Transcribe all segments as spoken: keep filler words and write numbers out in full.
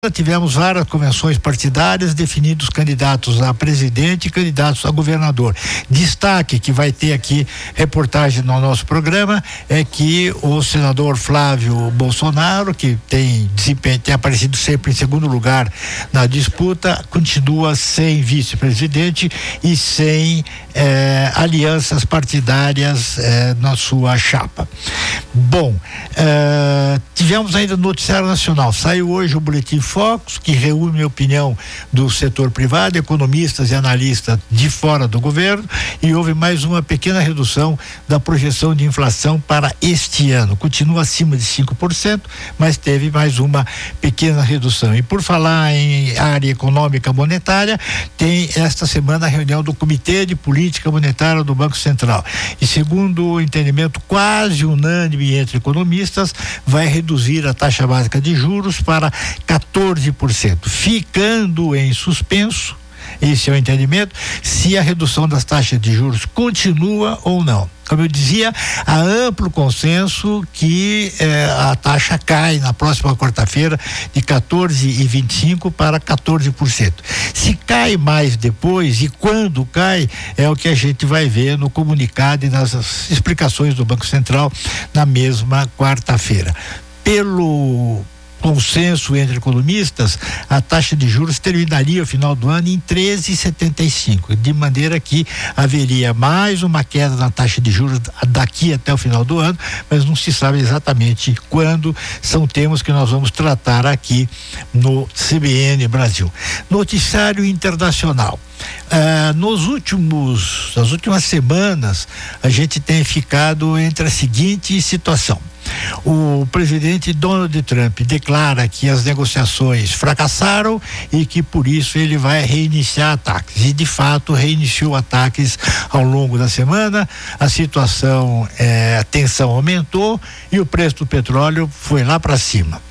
Tivemos várias convenções partidárias definindo os candidatos a presidente e candidatos a governador. Destaque que vai ter aqui reportagem no nosso programa é que o senador Flávio Bolsonaro, que tem desempenho, tem aparecido sempre em segundo lugar na disputa, continua sem vice-presidente e sem eh, alianças partidárias eh, na sua chapa. Bom, eh, tivemos ainda no noticiário nacional, saiu hoje o boletim Focus, que reúne a opinião do setor privado, economistas e analistas de fora do governo, e houve mais uma pequena redução da projeção de inflação para este ano. Continua acima de cinco por cento, mas teve mais uma pequena redução. E por falar em área econômica monetária, tem esta semana a reunião do Comitê de Política Monetária do Banco Central. E segundo o entendimento quase unânime entre economistas, vai reduzir a taxa básica de juros para quatorze por cento, ficando em suspenso, esse é o entendimento, se a redução das taxas de juros continua ou não. Como eu dizia, há amplo consenso que eh, a taxa cai na próxima quarta-feira de quatorze vírgula vinte e cinco para quatorze por cento. Se cai mais depois e quando cai, é o que a gente vai ver no comunicado e nas explicações do Banco Central na mesma quarta-feira. Pelo consenso entre economistas, a taxa de juros terminaria o final do ano em treze vírgula setenta e cinco, de maneira que haveria mais uma queda na taxa de juros daqui até o final do ano, mas não se sabe exatamente quando. São temas que nós vamos tratar aqui no C B N Brasil. Noticiário internacional. Ah, nos últimos, nas últimas semanas, a gente tem ficado entre a seguinte situação. O presidente Donald Trump declara que as negociações fracassaram e que por isso ele vai reiniciar ataques. E de fato reiniciou ataques ao longo da semana. A situação, eh, a tensão aumentou e o preço do petróleo foi lá para cima.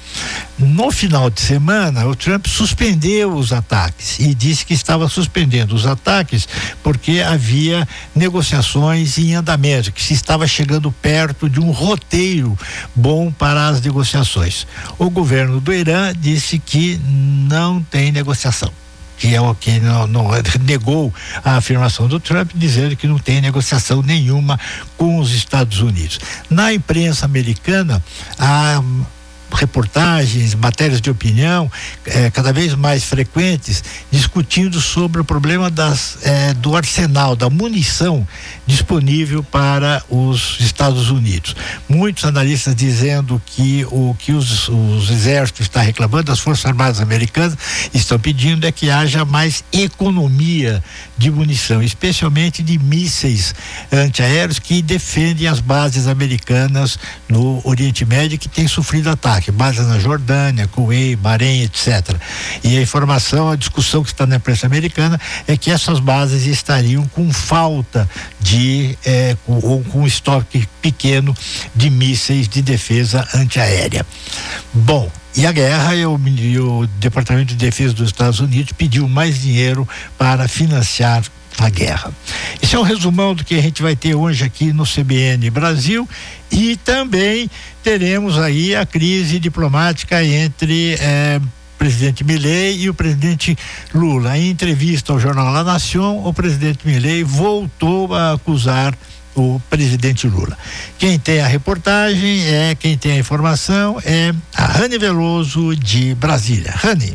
No final de semana, o Trump suspendeu os ataques e disse que estava suspendendo os ataques porque havia negociações em andamento, que se estava chegando perto de um roteiro bom para as negociações. O governo do Irã disse que não tem negociação, que é o que não, não negou a afirmação do Trump, dizendo que não tem negociação nenhuma com os Estados Unidos. Na imprensa americana, a reportagens, matérias de opinião eh, cada vez mais frequentes, discutindo sobre o problema das, eh, do arsenal, da munição disponível para os Estados Unidos. Muitos analistas dizendo que o que os, os exércitos estão reclamando, as Forças Armadas Americanas estão pedindo é que haja mais economia de munição, especialmente de mísseis antiaéreos que defendem as bases americanas no Oriente Médio, que têm sofrido ataque. Bases na Jordânia, Kuwait, Bahrein, etcétera. E a informação, a discussão que está na imprensa americana é que essas bases estariam com falta de, eh, com, ou com estoque pequeno de mísseis de defesa antiaérea. Bom, e a guerra, e o, e o Departamento de Defesa dos Estados Unidos pediu mais dinheiro para financiar a guerra. Esse é um resumão do que a gente vai ter hoje aqui no C B N Brasil, e também teremos aí a crise diplomática entre eh, o presidente Milei e o presidente Lula. Em entrevista ao jornal La Nación, o presidente Milei voltou a acusar o presidente Lula. Quem tem a reportagem, é quem tem a informação é a Rani Veloso, de Brasília. Rani.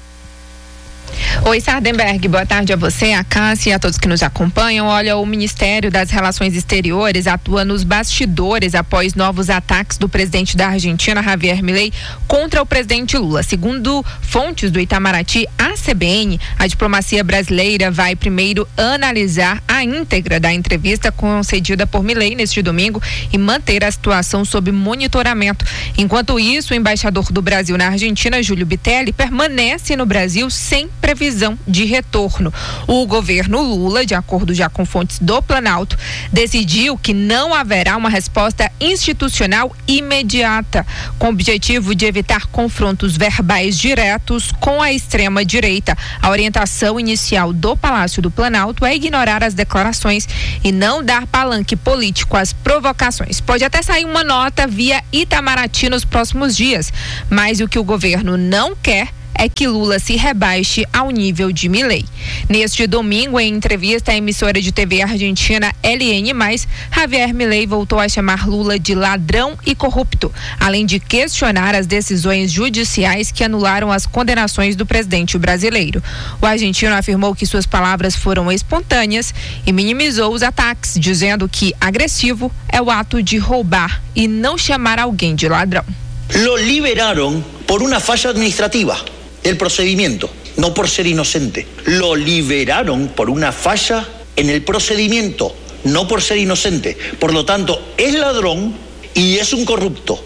Oi, Sardenberg, boa tarde a você, a Cássia e a todos que nos acompanham. Olha, o Ministério das Relações Exteriores atua nos bastidores após novos ataques do presidente da Argentina, Javier Milei, contra o presidente Lula. Segundo fontes do Itamaraty, a C B N, a diplomacia brasileira vai primeiro analisar a íntegra da entrevista concedida por Milei neste domingo e manter a situação sob monitoramento. Enquanto isso, o embaixador do Brasil na Argentina, Júlio Bitelli, permanece no Brasil sem previsão de retorno. O governo Lula, de acordo já com fontes do Planalto, decidiu que não haverá uma resposta institucional imediata, com o objetivo de evitar confrontos verbais diretos com a extrema-direita. A orientação inicial do Palácio do Planalto é ignorar as declarações e não dar palanque político às provocações. Pode até sair uma nota via Itamaraty nos próximos dias, mas o que o governo não quer é que Lula se rebaixe ao nível de Milei. Neste domingo, em entrevista à emissora de T V argentina L N mais, Javier Milei voltou a chamar Lula de ladrão e corrupto, além de questionar as decisões judiciais que anularam as condenações do presidente brasileiro. O argentino afirmou que suas palavras foram espontâneas e minimizou os ataques, dizendo que agressivo é o ato de roubar e não chamar alguém de ladrão. Lo liberaron por una falla administrativa del procedimiento, no por ser inocente. Lo liberaron por una falla en el procedimiento, no por ser inocente. Por lo tanto, es ladrón y es un corrupto.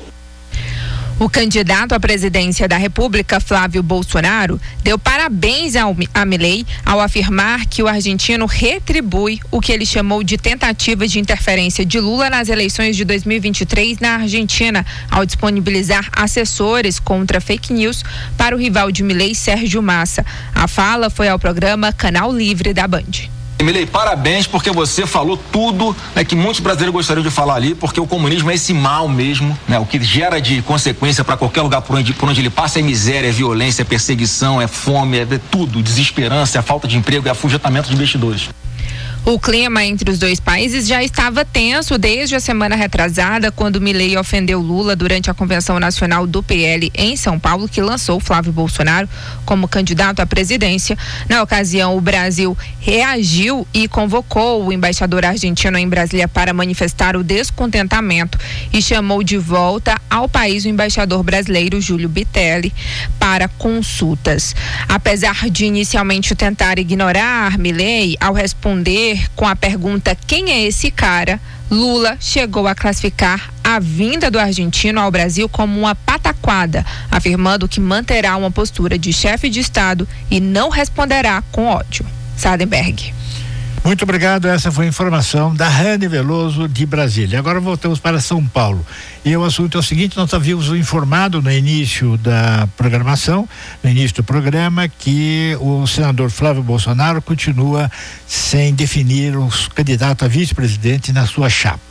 O candidato à presidência da República, Flávio Bolsonaro, deu parabéns ao, a Milei ao afirmar que o argentino retribui o que ele chamou de tentativa de interferência de Lula nas eleições de dois mil e vinte e três na Argentina, ao disponibilizar assessores contra fake news para o rival de Milei, Sérgio Massa. A fala foi ao programa Canal Livre da Band. Milei, parabéns, porque você falou tudo, né, que muitos brasileiros gostariam de falar ali, porque o comunismo é esse mal mesmo, né, o que gera de consequência para qualquer lugar por onde, por onde ele passa é miséria, é violência, é perseguição, é fome, é, é tudo, desesperança, é falta de emprego, é afugentamento de investidores. O clima entre os dois países já estava tenso desde a semana retrasada, quando Milei ofendeu Lula durante a Convenção Nacional do P L em São Paulo, que lançou Flávio Bolsonaro como candidato à presidência. Na ocasião, o Brasil reagiu e convocou o embaixador argentino em Brasília para manifestar o descontentamento e chamou de volta ao país o embaixador brasileiro Júlio Bitelli para consultas. Apesar de inicialmente tentar ignorar Milei ao responder com a pergunta quem é esse cara, Lula chegou a classificar a vinda do argentino ao Brasil como uma pataquada, afirmando que manterá uma postura de chefe de Estado e não responderá com ódio. Sardenberg. Muito obrigado, essa foi a informação da Rani Veloso de Brasília. Agora voltamos para São Paulo. E o assunto é o seguinte: nós havíamos informado no início da programação, no início do programa, que o senador Flávio Bolsonaro continua sem definir os candidatos a vice-presidente na sua chapa.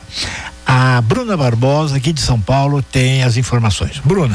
A Bruna Barbosa, aqui de São Paulo, tem as informações. Bruna.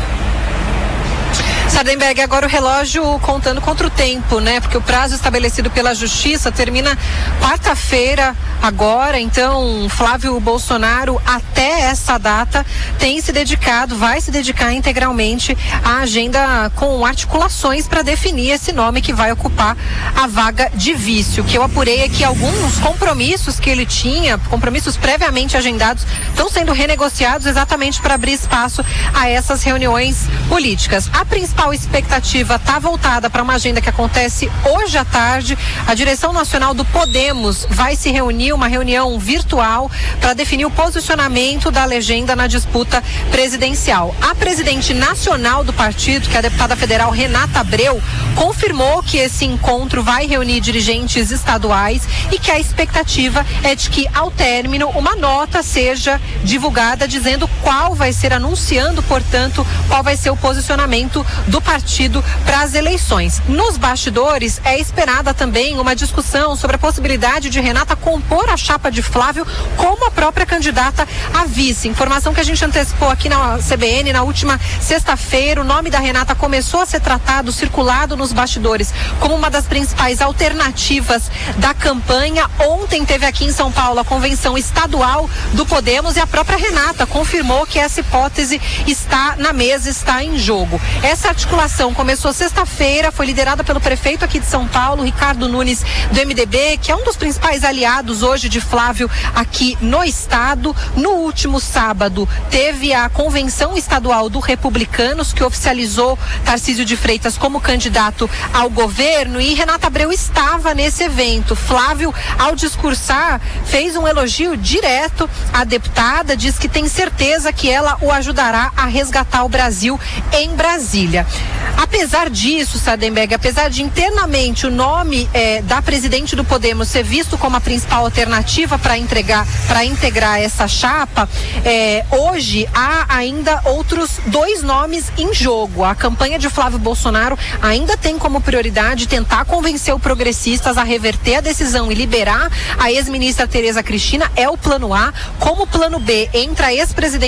Sardenberg, agora o relógio contando contra o tempo, né? Porque o prazo estabelecido pela Justiça termina quarta-feira agora, então Flávio Bolsonaro até essa data tem se dedicado, vai se dedicar integralmente à agenda com articulações para definir esse nome que vai ocupar a vaga de vice. O que eu apurei é que alguns compromissos que ele tinha, compromissos previamente agendados, estão sendo renegociados exatamente para abrir espaço a essas reuniões políticas. A principal A expectativa está voltada para uma agenda que acontece hoje à tarde. A direção nacional do Podemos vai se reunir, uma reunião virtual, para definir o posicionamento da legenda na disputa presidencial. A presidente nacional do partido, que é a deputada federal Renata Abreu, confirmou que esse encontro vai reunir dirigentes estaduais e que a expectativa é de que, ao término, uma nota seja divulgada dizendo qual vai ser, anunciando, portanto, qual vai ser o posicionamento do partido para as eleições. Nos bastidores é esperada também uma discussão sobre a possibilidade de Renata compor a chapa de Flávio como a própria candidata a vice. Informação que a gente antecipou aqui na C B N na última sexta-feira. O nome da Renata começou a ser tratado, circulado nos bastidores como uma das principais alternativas da campanha. Ontem teve aqui em São Paulo a convenção estadual do Podemos e a própria Renata confirmou que essa hipótese está na mesa, está em jogo. Essa articulação começou sexta-feira, foi liderada pelo prefeito aqui de São Paulo, Ricardo Nunes, do M D B, que é um dos principais aliados hoje de Flávio aqui no estado. No último sábado, teve a convenção estadual do Republicanos, que oficializou Tarcísio de Freitas como candidato ao governo, e Renata Abreu estava nesse evento. Flávio, ao discursar, fez um elogio direto à deputada, diz que tem certeza que ela o ajudará a resgatar o Brasil em Brasília. Apesar disso, Sardenberg, apesar de internamente o nome eh, da presidente do Podemos ser visto como a principal alternativa para entregar, para integrar essa chapa, eh, hoje há ainda outros dois nomes em jogo. A campanha de Flávio Bolsonaro ainda tem como prioridade tentar convencer os progressistas a reverter a decisão e liberar a ex-ministra Tereza Cristina, é o plano A. Como plano B, entra a ex-presidente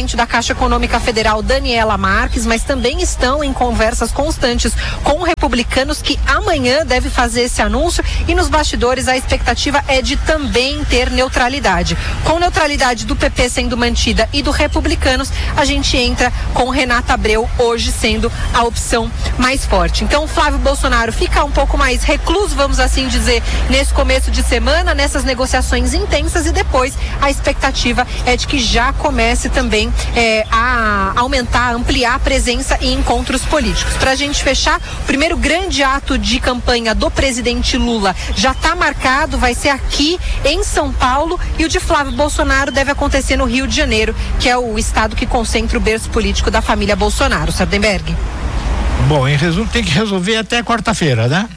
presidente da Caixa Econômica Federal, Daniela Marques, mas também estão em conversas constantes com republicanos, que amanhã deve fazer esse anúncio, e nos bastidores a expectativa é de também ter neutralidade. Com neutralidade do P P sendo mantida e do Republicanos, a gente entra com Renata Abreu hoje sendo a opção mais forte. Então, Flávio Bolsonaro fica um pouco mais recluso, vamos assim dizer, nesse começo de semana, nessas negociações intensas, e depois a expectativa é de que já comece também é, a aumentar, ampliar a presença em encontros políticos. Para a gente fechar, o primeiro grande ato de campanha do presidente Lula já está marcado, vai ser aqui em São Paulo, e o de Flávio Bolsonaro deve acontecer no Rio de Janeiro, que é o estado que concentra o berço político da família Bolsonaro. Sardenberg. Bom, em resumo, tem que resolver até quarta-feira, né?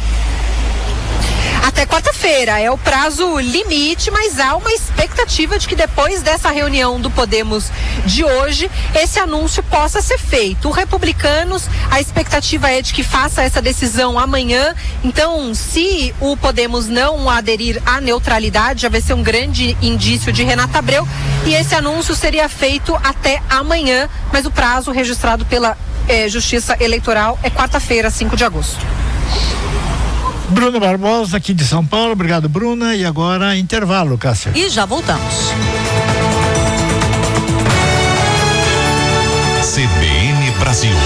Até quarta-feira é o prazo limite, mas há uma expectativa de que depois dessa reunião do Podemos de hoje, esse anúncio possa ser feito. O Republicanos, a expectativa é de que faça essa decisão amanhã. Então, se o Podemos não aderir à neutralidade, já vai ser um grande indício de Renata Abreu, e esse anúncio seria feito até amanhã, mas o prazo registrado pela eh, Justiça Eleitoral é quarta-feira, cinco de agosto. Bruna Barbosa, aqui de São Paulo. Obrigado, Bruna. E agora, intervalo, Cássia. E já voltamos. C B N Brasil.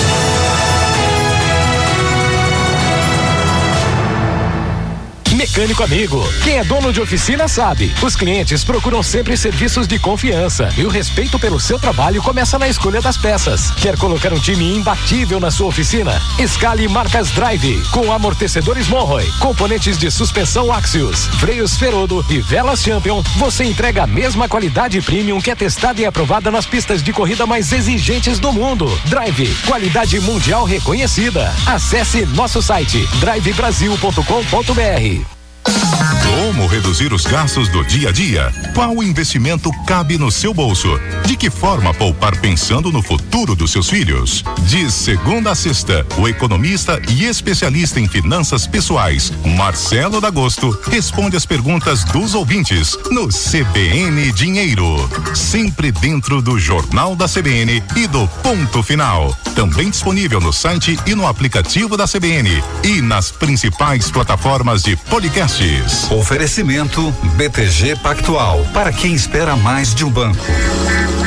Mecânico amigo, quem é dono de oficina sabe, os clientes procuram sempre serviços de confiança, e o respeito pelo seu trabalho começa na escolha das peças. Quer colocar um time imbatível na sua oficina? Escale marcas Drive, com amortecedores Monroe, componentes de suspensão Axios, freios Ferodo e velas Champion. Você entrega a mesma qualidade premium que é testada e aprovada nas pistas de corrida mais exigentes do mundo. Drive, qualidade mundial reconhecida. Acesse nosso site drive brasil ponto com ponto br. Como reduzir os gastos do dia a dia? Qual investimento cabe no seu bolso? De que forma poupar pensando no futuro dos seus filhos? De segunda a sexta, o economista e especialista em finanças pessoais, Marcelo D'Agosto, responde as perguntas dos ouvintes no C B N Dinheiro. Sempre dentro do Jornal da C B N e do Ponto Final. Também disponível no site e no aplicativo da C B N e nas principais plataformas de podcasts. Oferecimento B T G Pactual, para quem espera mais de um banco.